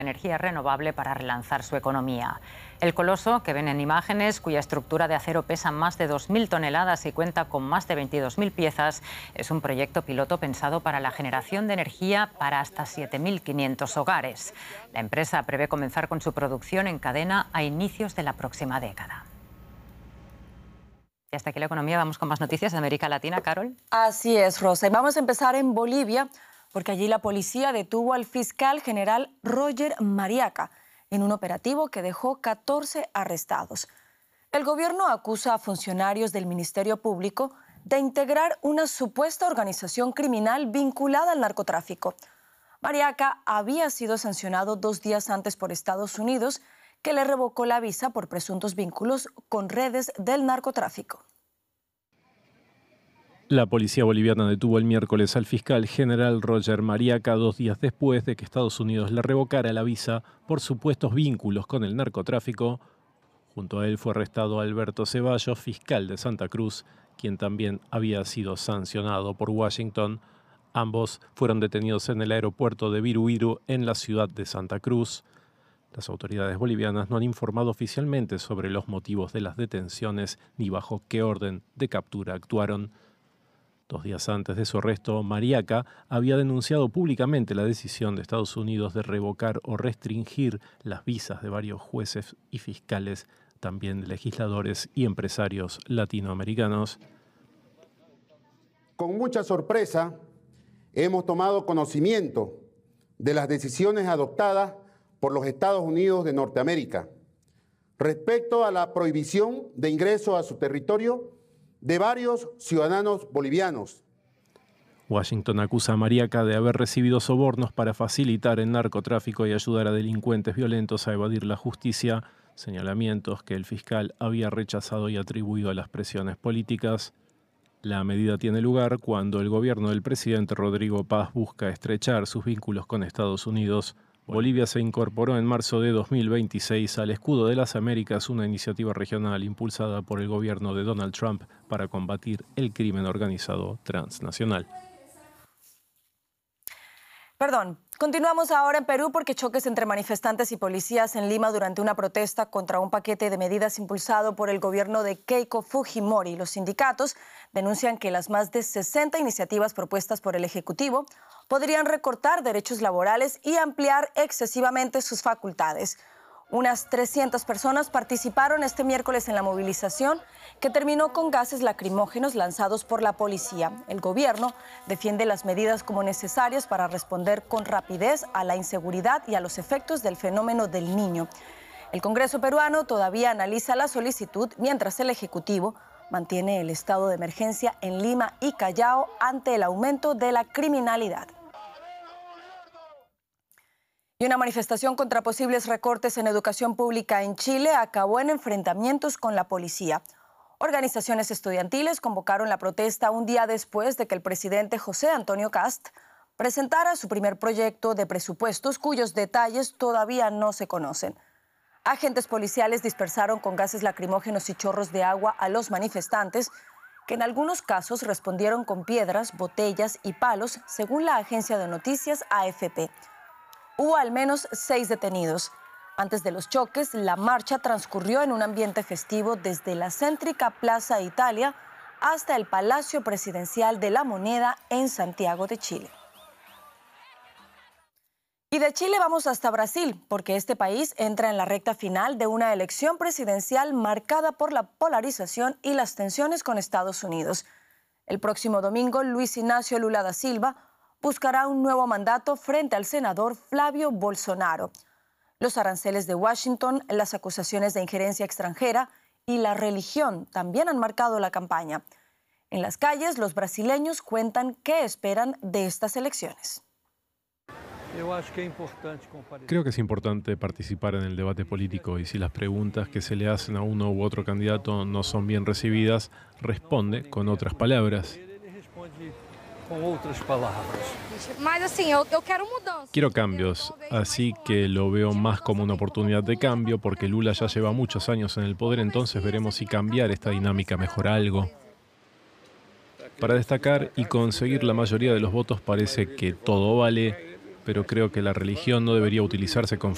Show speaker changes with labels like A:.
A: energía renovable para relanzar su economía. El coloso, que ven en imágenes, cuya estructura de acero pesa más de 2.000 toneladas y cuenta con más de 22.000 piezas, es un proyecto piloto pensado para la generación de energía para hasta 7.500 hogares. La empresa prevé comenzar con su producción en cadena a inicios de la próxima década. Y hasta aquí la economía. Vamos con más noticias de América Latina, Carol.
B: Así es, Rosa. Y vamos a empezar en Bolivia, porque allí la policía detuvo al fiscal general Roger Mariaca en un operativo que dejó 14 arrestados. El gobierno acusa a funcionarios del Ministerio Público de integrar una supuesta organización criminal vinculada al narcotráfico. Mariaca había sido sancionado 2 días antes por Estados Unidos, que le revocó la visa por presuntos vínculos con redes del narcotráfico.
C: La policía boliviana detuvo el miércoles al fiscal general Roger Mariaca 2 días después de que Estados Unidos le revocara la visa por supuestos vínculos con el narcotráfico. Junto a él fue arrestado Alberto Ceballos, fiscal de Santa Cruz, quien también había sido sancionado por Washington. Ambos fueron detenidos en el aeropuerto de Viru en la ciudad de Santa Cruz. Las autoridades bolivianas no han informado oficialmente sobre los motivos de las detenciones ni bajo qué orden de captura actuaron. 2 días antes de su arresto, Mariaca había denunciado públicamente la decisión de Estados Unidos de revocar o restringir las visas de varios jueces y fiscales, también de legisladores y empresarios latinoamericanos.
D: Con mucha sorpresa, hemos tomado conocimiento de las decisiones adoptadas por los Estados Unidos de Norteamérica respecto a la prohibición de ingreso a su territorio de varios ciudadanos bolivianos.
C: Washington acusa a Mariaca de haber recibido sobornos para facilitar el narcotráfico y ayudar a delincuentes violentos a evadir la justicia, señalamientos que el fiscal había rechazado y atribuido a las presiones políticas. La medida tiene lugar cuando el gobierno del presidente Rodrigo Paz busca estrechar sus vínculos con Estados Unidos. Bolivia se incorporó en marzo de 2026 al Escudo de las Américas, una iniciativa regional impulsada por el gobierno de Donald Trump para combatir el crimen organizado transnacional.
B: Continuamos ahora en Perú porque choques entre manifestantes y policías en Lima durante una protesta contra un paquete de medidas impulsado por el gobierno de Keiko Fujimori. Los sindicatos denuncian que las más de 60 iniciativas propuestas por el Ejecutivo podrían recortar derechos laborales y ampliar excesivamente sus facultades. Unas 300 personas participaron este miércoles en la movilización que terminó con gases lacrimógenos lanzados por la policía. El gobierno defiende las medidas como necesarias para responder con rapidez a la inseguridad y a los efectos del fenómeno del Niño. El Congreso peruano todavía analiza la solicitud, mientras el Ejecutivo mantiene el estado de emergencia en Lima y Callao ante el aumento de la criminalidad. Y una manifestación contra posibles recortes en educación pública en Chile acabó en enfrentamientos con la policía. Organizaciones estudiantiles convocaron la protesta un día después de que el presidente José Antonio Kast presentara su primer proyecto de presupuestos cuyos detalles todavía no se conocen. Agentes policiales dispersaron con gases lacrimógenos y chorros de agua a los manifestantes, que en algunos casos respondieron con piedras, botellas y palos, según la agencia de noticias AFP. Hubo al menos 6 detenidos. Antes de los choques, la marcha transcurrió en un ambiente festivo desde la céntrica Plaza Italia hasta el Palacio Presidencial de la Moneda en Santiago de Chile. Y de Chile vamos hasta Brasil, porque este país entra en la recta final de una elección presidencial marcada por la polarización y las tensiones con Estados Unidos. El próximo domingo, Luis Ignacio Lula da Silva buscará un nuevo mandato frente al senador Flavio Bolsonaro. Los aranceles de Washington, las acusaciones de injerencia extranjera y la religión también han marcado la campaña. En las calles, los brasileños cuentan qué esperan de estas elecciones.
C: Creo que es importante participar en el debate político y si las preguntas que se le hacen a uno u otro candidato no son bien recibidas, responde con otras palabras. Quiero cambios, así que lo veo más como una oportunidad de cambio porque Lula ya lleva muchos años en el poder, entonces veremos si cambiar esta dinámica mejora algo. Para destacar y conseguir la mayoría de los votos parece que todo vale, pero creo que la religión no debería utilizarse con